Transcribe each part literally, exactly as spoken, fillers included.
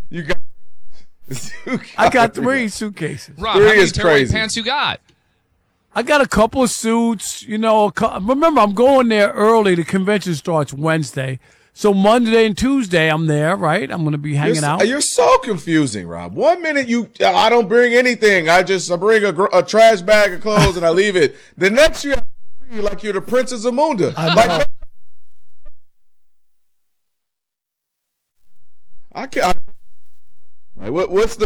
You got. you I got three suitcases. Rob, Three how many is tearaway crazy. pants you got? I got a couple of suits. You know, a cou- remember I'm going there early. The convention starts Wednesday, so Monday and Tuesday I'm there. Right, I'm going to be hanging You're, out. you're so confusing, Rob. One minute you, I don't bring anything. I just I bring a, gr- a trash bag of clothes and I leave it. The next year, you like you're the Princess Zamunda. I know. Like, I can't. I, like, what, what's the?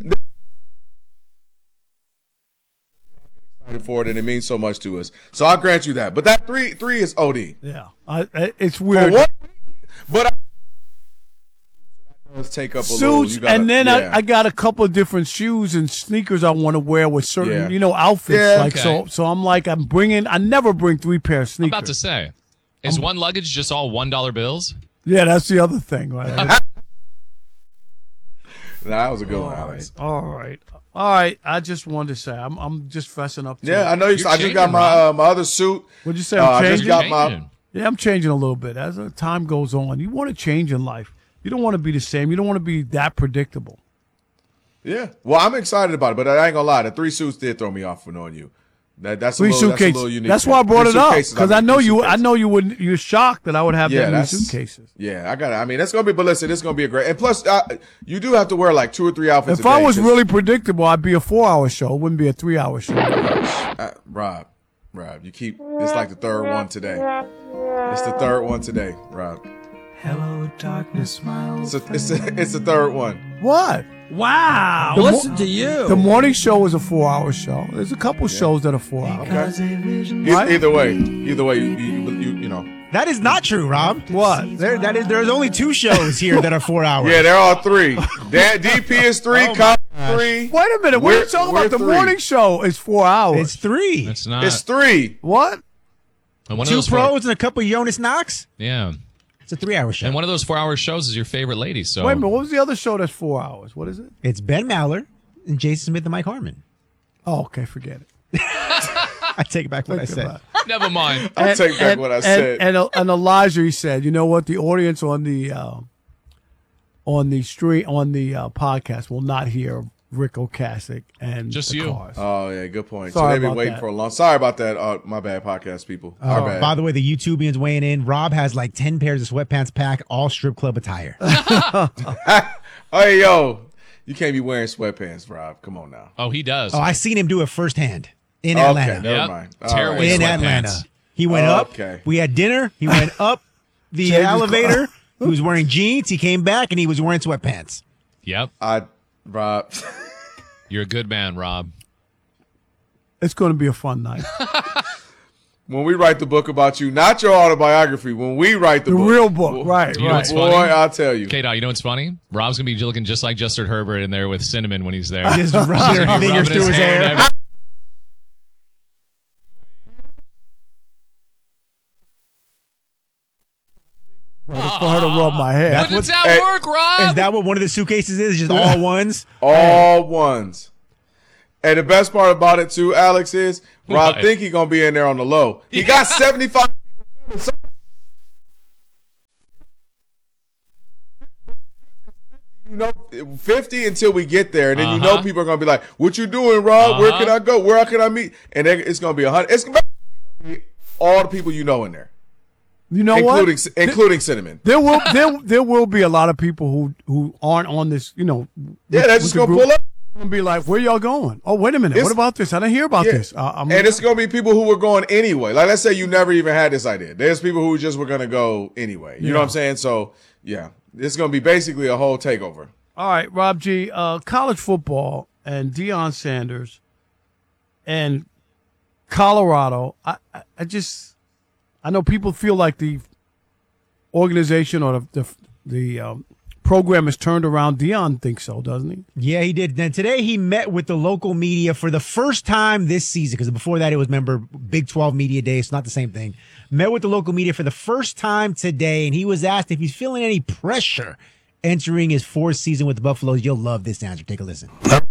Excited for it, and it means so much to us. So I'll grant you that. But that three, three is O D. Yeah, I, I- it's For weird. what? But I, let's take up a little. Suits, You gotta, and then yeah. I, I got a couple of different shoes and sneakers I want to wear with certain, Yeah. you know, outfits. Yeah. Like Okay. so, so I'm like, I'm bringing. I never bring three pair of I'm sneakers. about to say, is one luggage just all one dollar bills? Yeah, that's the other thing, right? Nah, that was a good one, All Alex. right, all right, all right. I just wanted to say, I'm, I'm just fessing up. To Yeah, it. I know you. You're I just got changing, my uh, my other suit. What'd you say? Uh, I'm I just changing. got my. Changing. Yeah, I'm changing a little bit as the time goes on. You want to change in life. You don't want to be the same. You don't want to be that predictable. Yeah, well, I'm excited about it, but I ain't gonna lie. The three suits did throw me off for knowing you. That that's Three a little, that's a suitcases. little unique. That's thing. why I brought Three it up suitcases, because I mean, know three you. I suitcases. know you would. You're shocked that I would have Yeah, that many that's suitcases. Yeah, I got it. I mean, that's gonna be. But listen, it's gonna be a great. And plus, uh, you do have to wear like two or three outfits. If a I day, was 'cause, really predictable, I'd be a four-hour show. It wouldn't be a three-hour show. uh, Rob, Rob, you keep. It's like the third one today. It's the third one today, Rob. Hello, darkness, my old It's a, it's a, it's the third one. What? Wow, The mo- listen to you. The morning show is a four-hour show. There's a couple shows that are four hours. Okay. E- Right? Either way, either way, you you, you, you know. That is not true, Rob. What? There, that is. There's only two shows here that are four hours. Yeah, they're all three. Dan, D P is three. Oh my Cop gosh. three. Wait a minute. What are We're- you talking we're about? The three. morning show is four hours. It's three. It's not. It's three. What? And one of Two those four- pros and a couple Jonas Knox. yeah. It's a three-hour show. And one of those four-hour shows is your favorite lady. So Wait a minute. What was the other show that's four hours? What is it? It's Ben Maller and Jason Smith and Mike Harmon. Oh, okay. Forget it. I take back what I Think said. about it. never mind. I'll And- take back and- what I and- said. And, and Elijah, he said, you know what? The audience on the uh, on the street on the uh, podcast will not hear Rick Ocasek and Just the you. Cars. Oh yeah, good point. Sorry so they've been about waiting that. for a long. Sorry about that. Uh, my bad, podcast people. Our Oh, bad. by the way, the YouTubians weighing in. Rob has like ten pairs of sweatpants pack, all strip club attire. Hey yo, you can't be wearing sweatpants, Rob. Come on now. Oh, he does. Oh, I seen him do it firsthand in Okay, Atlanta. never Yep. mind. All Tearaway right. In sweatpants. Atlanta. He went Oh, up. okay. We had dinner. He went up the Changed his elevator. He was wearing jeans. He came back and he was wearing sweatpants. Yep. I, Rob. You're a good man, Rob. It's going to be a fun night. When we write the book about you, not your autobiography. When we write the, The book, real book, right, You know right. what's Boy, funny? I'll tell you. K-Dot, you know what's funny? Rob's going to be looking just like Justin Herbert in there with cinnamon when he's there. Just rubbing He's her gonna be fingers rubbing through his and hair. everything. For her to rub my hair. But does that Hey, work, Rob? Is that what one of the suitcases is? Just all ones? All ones. And the best part about it too, Alex, is Rob What? think he gonna be in there on the low. He got seventy-five. You know, fifty until we get there, and then you know Uh-huh. people are gonna be like, "What you doing, Rob? Where Uh-huh. can I go? Where can I meet?" And then it's gonna be a hundred. It's gonna be all the people you know in there, You know including what? including Cinnamon. There will there there will be a lot of people who who aren't on this. You know. Yeah, with- they're with just the gonna group. pull up. And be like, where y'all going? Oh, wait a minute. It's- What about this? I didn't hear about Yeah. this. Uh, I'm, And it's gonna be people who were going anyway. Like, let's say you never even had this idea. There's people who just were gonna go anyway. You know Yeah. what I'm saying? So yeah, it's gonna be basically a whole takeover. All right, Rob G. Uh, college football and Deion Sanders and Colorado. I, I, I just, I know people feel like the organization or the the, the um, program is turned around. Deion thinks so, doesn't he? Yeah, he did. Then today he met with the local media for the first time this season, because before that it was, remember, Big twelve Media Day. It's not the same thing. Met with the local media for the first time today, and he was asked if he's feeling any pressure entering his fourth season with the Buffaloes. You'll love this answer. Take a listen.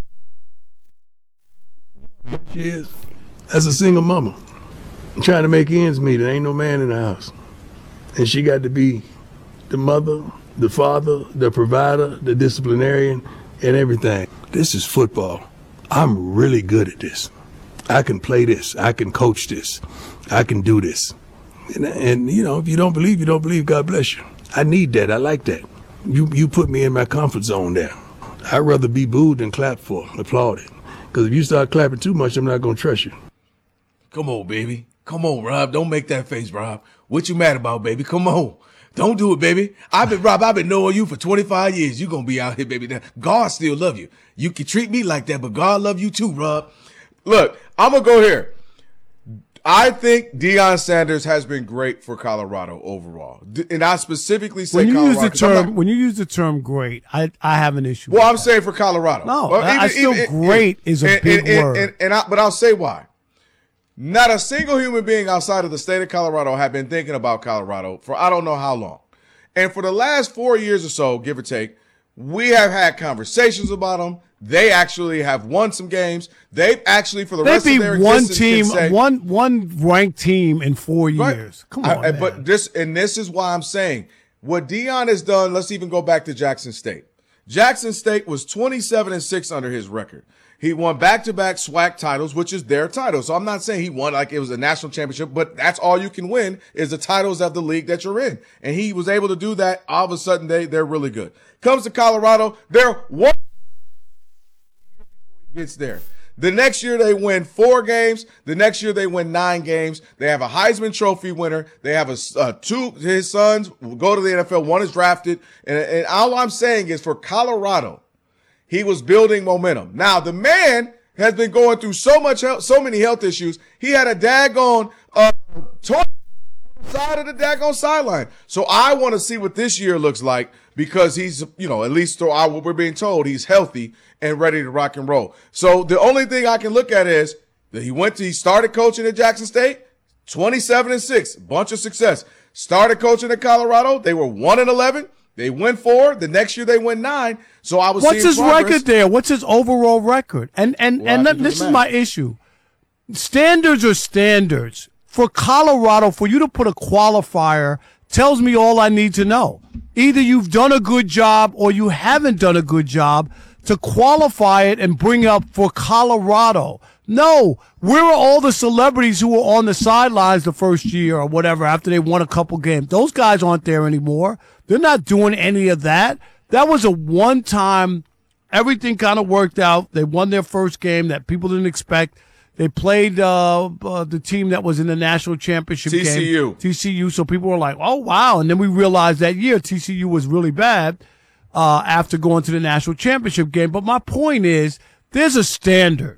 She is. As a single mama, trying to make ends meet. There ain't no man in the house. And she got to be the mother the father, the provider, the disciplinarian, and everything. This is football. I'm really good at this. I can play this. I can coach this. I can do this. And, and you know, if you don't believe, you don't believe. God bless you. I need that. I like that. You you put me in my comfort zone there. I'd rather be booed than clapped for, applauded. Because if you start clapping too much, I'm not going to trust you. Come on, baby. Come on, Rob. Don't make that face, Rob. What you mad about, baby? Come on. Don't do it, baby. I've been, Rob, I've been knowing you for twenty-five years. You're going to be out here, baby. God still love you. You can treat me like that, but God love you too, Rob. Look, I'm going to go here. I think Deion Sanders has been great for Colorado overall. And I specifically say when you Colorado. use the term, not, when you use the term great, I, I have an issue. Well, with I'm that. saying for Colorado. No, well, I, I still even, great is a and, big and, word. And, and, and I, but I'll say why. Not a single human being outside of the state of Colorado have been thinking about Colorado for I don't know how long. And for the last four years or so, give or take, we have had conversations about them. They actually have won some games. They've actually, for the They rest of beat their one existence, team, can say, one one ranked team in four Right. years. Come I- on, I- man. but this and this is why I'm saying what Deion has done. Let's even go back to Jackson State. Jackson State was twenty-seven and six under his record. He won back-to-back SWAC titles, which is their title. So I'm not saying he won like it was a national championship, but that's all you can win is the titles of the league that you're in. And he was able to do that. All of a sudden, they they're really good. Comes to Colorado, they're one gets there. The next year they win four games. The next year they win nine games. They have a Heisman Trophy winner. They have a uh, two. His sons will go to the N F L. One is drafted, and, and all I'm saying is for Colorado, he was building momentum. Now the man has been going through so much, health, so many health issues. He had a daggone uh, toy side of the daggone sideline. So I want to see what this year looks like because he's, you know, at least through what we're being told, he's healthy and ready to rock and roll. So the only thing I can look at is that he went to, he started coaching at Jackson State, twenty-seven and six, bunch of success. Started coaching at Colorado, they were one and eleven. They win four. The next year they win nine. So I was. What's seeing his progress. record there? What's his overall record? And and Well, I and have to do this the is math. my issue. Standards are standards. For Colorado, for you to put a qualifier tells me all I need to know. Either you've done a good job or you haven't done a good job to qualify it and bring up for Colorado. No, where are all the celebrities who were on the sidelines the first year or whatever after they won a couple games? Those guys aren't there anymore. They're not doing any of that. That was a one-time, everything kind of worked out. They won their first game that people didn't expect. They played uh, uh, the team that was in the national championship T C U. game. T C U. So people were like, oh, wow. And then we realized that year T C U was really bad uh, after going to the national championship game. But my point is there's a standard.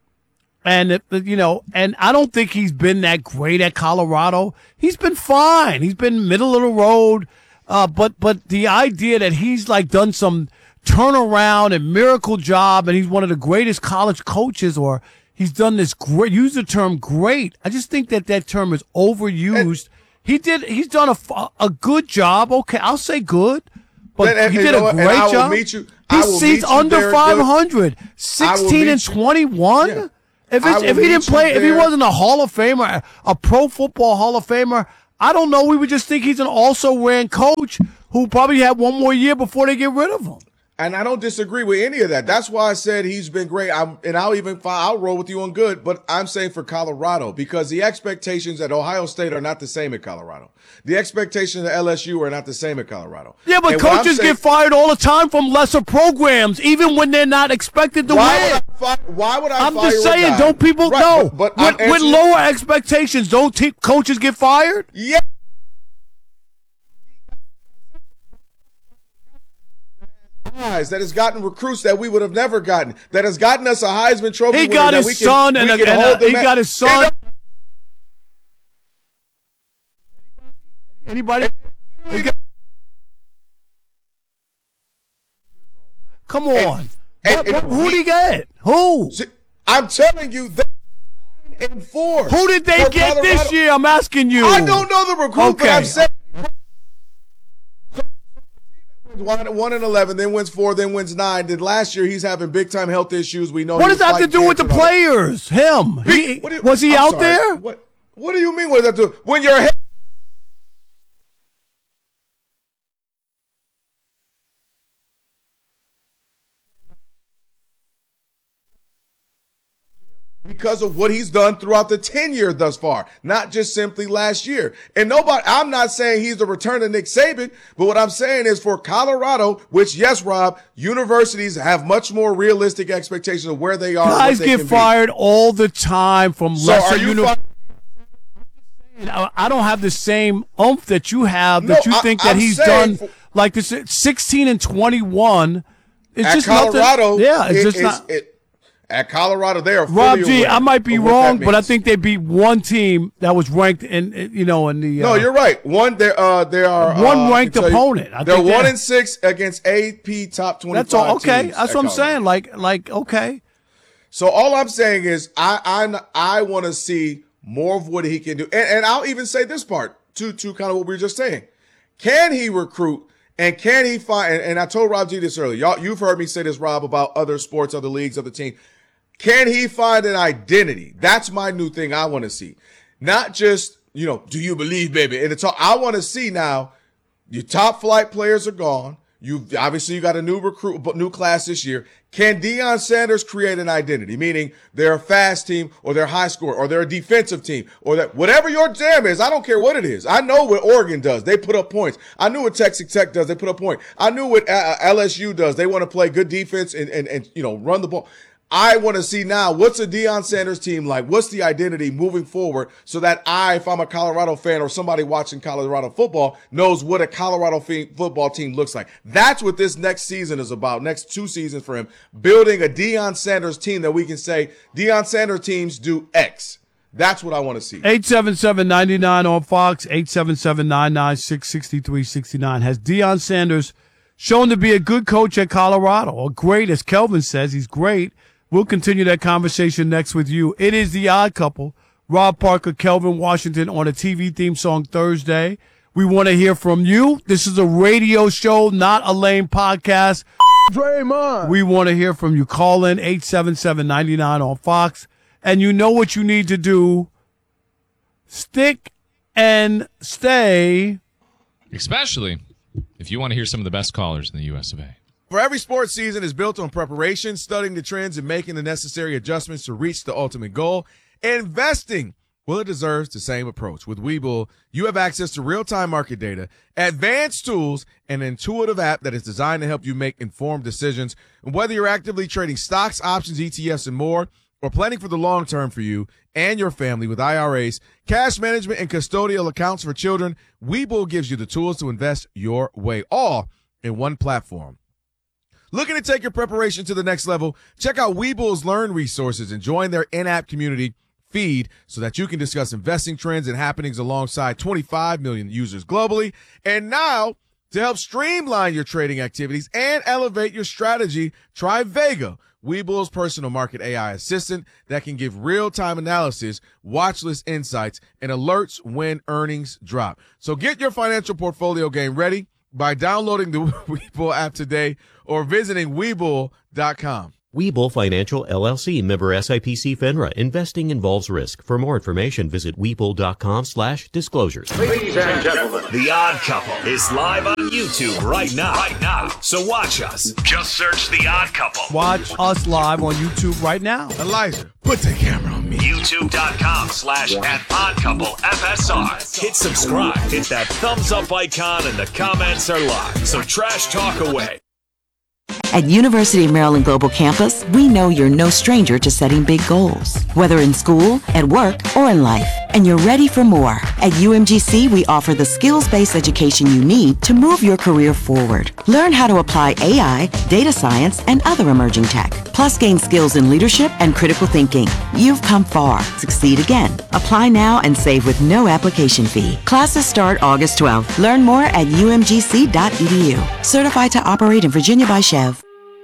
And, it, you know, and I don't think he's been that great at Colorado. He's been fine. He's been middle of the road. Uh, but but the idea that he's like done some turnaround and miracle job and he's one of the greatest college coaches or he's done this great, use the term great. I just think that that term is overused. he did, he's done a, a good job. Okay, I'll say good. But And- and- he and did you know a what? And great I will job. meet you- I He's will he's meet you under there, five Dylan. hundred. I will sixteen meet and you- twenty-one. Yeah. If I it's, will if he meet didn't you play, if he there. wasn't a Hall of Famer, a Pro Football Hall of Famer, I don't know. We would just think he's an also-ran coach who probably had one more year before they get rid of him. And I don't disagree with any of that. That's why I said he's been great. I'm, and I'll even I'll roll with you on good. But I'm saying for Colorado because the expectations at Ohio State are not the same at Colorado. The expectations at L S U are not the same at Colorado. Yeah, but And what I'm coaches saying- get fired all the time from lesser programs, even when they're not expected to Why win. would I fi- Why would I I'm fire just a saying, guy? don't people Right, know? But, but I'm with, with answering- lower expectations, don't te- coaches get fired? Yeah. Guys, that has gotten recruits that we would have never gotten. That has gotten us a Heisman Trophy. He winner got that his we can- son we and, a, can and hold a, them he at- got his son. And Anybody? He got- Come on. and- What- and what- who we- did he get? Who? I'm telling you, they nine and four. Who did they for get this Colorado. year? I'm asking you. I don't know the recruit, but Okay. I'm saying one, one and eleven, then wins four, then wins nine. Then last year he's having big time health issues. We know. What he does that have to fighting do with the cancer and all that. players? Him? He, What do you- was he I'm out sorry. there? What What do you mean? What does that do? When you're because of what he's done throughout the tenure thus far, not just simply last year. And nobody, I'm not saying he's the return of Nick Saban, but what I'm saying is for Colorado, which, yes, Rob, universities have much more realistic expectations of where they are. Guys they get fired be. all the time from so lesser are you universities. I don't have the same oomph that you have that no, you I, think that I'm he's done for, like this sixteen and twenty-one. It's at just Colorado. Nothing, yeah, it's it, just it's, not. It, at Colorado, they are Rob G. I might be wrong, but I think they beat one team that was ranked in, you know, in the. Uh, no, you're right. One, they uh, they are one uh, ranked opponent. You, I they're think one they're, and six against A P top twenty-five. That's all. Okay, that's what I'm Colorado. saying. Like, like, okay. So all I'm saying is, I I I want to see more of what he can do. And, and I'll even say this part to, to kind of what we were just saying. Can he recruit and can he find, and, and I told Rob G this earlier, y'all, you've heard me say this, Rob, about other sports, other leagues, other teams. Can he find an identity? That's my new thing I want to see. Not just, you know, do you believe, baby? And it's all, I want to see now, your top flight players are gone. You've obviously you got a new recruit, new class this year. Can Deion Sanders create an identity? Meaning they're a fast team, or they're high score, or they're a defensive team, or that whatever your jam is. I don't care what it is. I know what Oregon does. They put up points. I knew what Texas Tech does. They put up points. I knew what uh, L S U does. They want to play good defense and and and you know run the ball. I want to see now what's a Deion Sanders team like? What's the identity moving forward so that I, if I'm a Colorado fan or somebody watching Colorado football, knows what a Colorado f- football team looks like. That's what this next season is about, next two seasons for him, building a Deion Sanders team that we can say Deion Sanders teams do X. That's what I want to see. eight seven seven, nine nine on Fox, eight seven seven, nine nine six, six three six nine. Has Deion Sanders shown to be a good coach at Colorado? Or great, as Kelvin says, he's great. We'll continue that conversation next with you. It is The Odd Couple. Rob Parker, Kelvin Washington on a T V theme song Thursday. We want to hear from you. This is a radio show, not a lame podcast. Draymond. We want to hear from you. Call in eight seven seven, nine nine on Fox. And you know what you need to do. Stick and stay. Especially if you want to hear some of the best callers in the U S of A. For every sports season is built on preparation, studying the trends, and making the necessary adjustments to reach the ultimate goal. Investing, well, it deserves the same approach. With Webull, you have access to real-time market data, advanced tools, and an intuitive app that is designed to help you make informed decisions. And whether you're actively trading stocks, options, E T Fs, and more, or planning for the long term for you and your family with I R As, cash management, and custodial accounts for children, Webull gives you the tools to invest your way, all in one platform. Looking to take your preparation to the next level? Check out Webull's Learn resources and join their in-app community feed so that you can discuss investing trends and happenings alongside twenty-five million users globally. And now, to help streamline your trading activities and elevate your strategy, try Vega, Webull's personal market A I assistant that can give real-time analysis, watch list insights, and alerts when earnings drop. So get your financial portfolio game ready by downloading the Webull app today or visiting Webull dot com. Webull Financial, L L C, member S I P C FINRA. Investing involves risk. For more information, visit Webull dot com slash disclosures. Ladies and gentlemen, The Odd Couple is live on YouTube right now. Right now. So watch us. Just search The Odd Couple. Watch us live on YouTube right now. Elijah, put the camera on me. YouTube dot com slash at Odd Couple F S R. Hit subscribe. Hit that thumbs up icon and the comments are live. So trash talk away. At University of Maryland Global Campus, we know you're no stranger to setting big goals, whether in school, at work, or in life, and you're ready for more. At U M G C, we offer the skills-based education you need to move your career forward. Learn how to apply A I, data science, and other emerging tech, plus gain skills in leadership and critical thinking. You've come far. Succeed again. Apply now and save with no application fee. Classes start August twelfth. Learn more at U M G C dot E D U. Certified to operate in Virginia by Chev.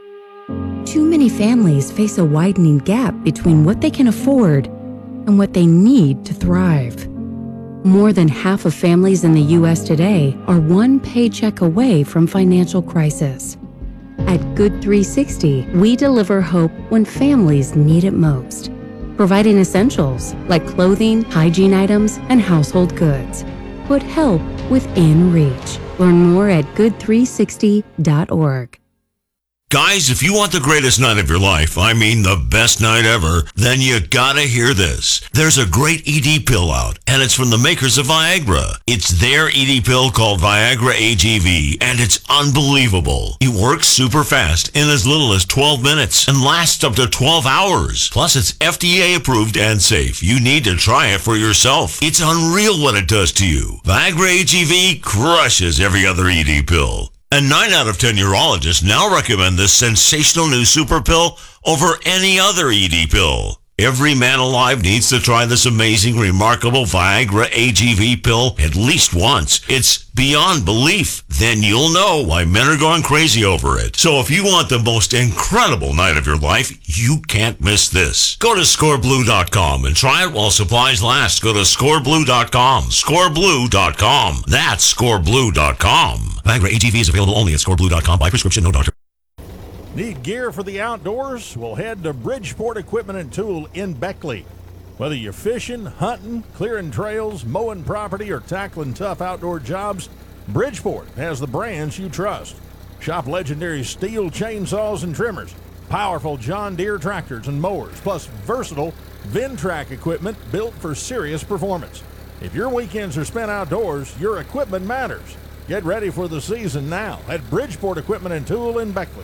Too many families face a widening gap between what they can afford and what they need to thrive. More than half of families in the U S today are one paycheck away from financial crisis. At Good three sixty, we deliver hope when families need it most, providing essentials like clothing, hygiene items, and household goods. Put help within reach. Learn more at good three sixty dot org. Guys, if you want the greatest night of your life, I mean the best night ever, then you gotta hear this. There's a great E D pill out, and it's from the makers of Viagra. It's their E D pill called Viagra A G V, and it's unbelievable. It works super fast in as little as twelve minutes and lasts up to twelve hours. Plus, it's F D A approved and safe. You need to try it for yourself. It's unreal what it does to you. Viagra A G V crushes every other E D pill. And nine out of ten urologists now recommend this sensational new super pill over any other E D pill. Every man alive needs to try this amazing, remarkable Viagra A G V pill at least once. It's beyond belief. Then you'll know why men are going crazy over it. So if you want the most incredible night of your life, you can't miss this. Go to score blue dot com and try it while supplies last. Go to score blue dot com. score blue dot com. That's score blue dot com. Viagra A G V is available only at score blue dot com by prescription, no doctor. Need gear for the outdoors? Well, head to Bridgeport Equipment and Tool in Beckley. Whether you're fishing, hunting, clearing trails, mowing property, or tackling tough outdoor jobs, Bridgeport has the brands you trust. Shop legendary steel chainsaws and trimmers, powerful John Deere tractors and mowers, plus versatile Ventrac equipment built for serious performance. If your weekends are spent outdoors, your equipment matters. Get ready for the season now at Bridgeport Equipment and Tool in Beckley.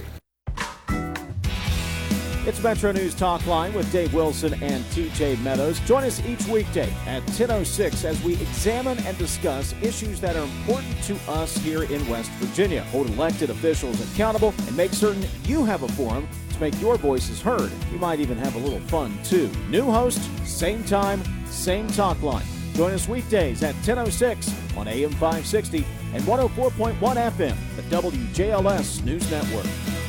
It's Metro News Talk Line with Dave Wilson and T J Meadows. Join us each weekday at ten oh six as we examine and discuss issues that are important to us here in West Virginia. Hold elected officials accountable and make certain you have a forum to make your voices heard. You might even have a little fun, too. New host, same time, same talk line. Join us weekdays at ten oh six on A M five sixty and one oh four point one F M, the W J L S News Network.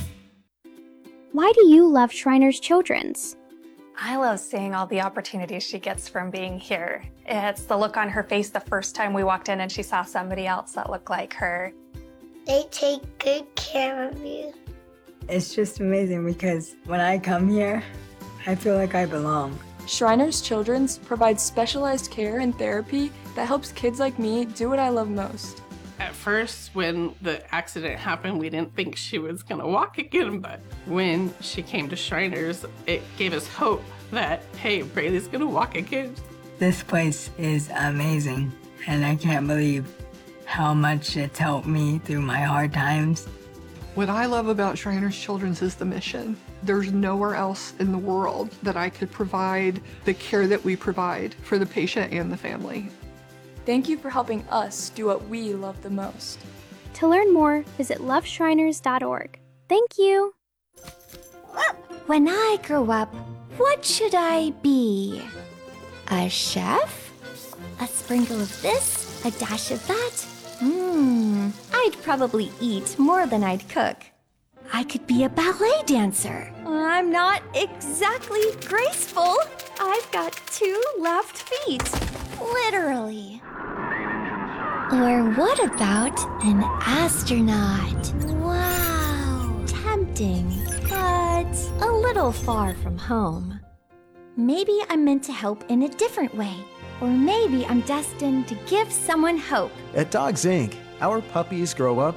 Why do you love Shriners Children's? I love seeing all the opportunities she gets from being here. It's the look on her face the first time we walked in and she saw somebody else that looked like her. They take good care of you. It's just amazing because when I come here, I feel like I belong. Shriners Children's provides specialized care and therapy that helps kids like me do what I love most. At first, when the accident happened, we didn't think she was gonna walk again, but when she came to Shriners, it gave us hope that, hey, Braylee's gonna walk again. This place is amazing, and I can't believe how much it's helped me through my hard times. What I love about Shriners Children's is the mission. There's nowhere else in the world that I could provide the care that we provide for the patient and the family. Thank you for helping us do what we love the most. To learn more, visit love shriners dot org. Thank you. When I grow up, what should I be? A chef? A sprinkle of this, a dash of that? Hmm, I'd probably eat more than I'd cook. I could be a ballet dancer. I'm not exactly graceful. I've got two left feet. Literally. Or what about an astronaut? Wow. Tempting, but a little far from home. Maybe I'm meant to help in a different way. Or maybe I'm destined to give someone hope. At Dogs Incorporated, our puppies grow up